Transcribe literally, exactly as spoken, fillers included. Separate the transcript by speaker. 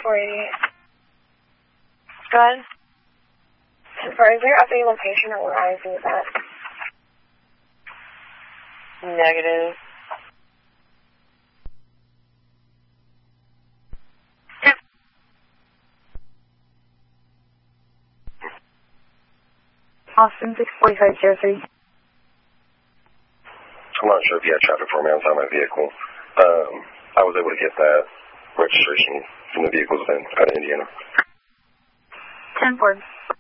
Speaker 1: four eighty-eight. Go ahead. ten four, is there updated location or where I see with that?
Speaker 2: Negative.
Speaker 1: Austin six forty-five zero three.
Speaker 3: I'm not sure if you had traffic for me outside my vehicle. Um, I was able to get that registration from the vehicles in, out of Indiana.
Speaker 1: ten four.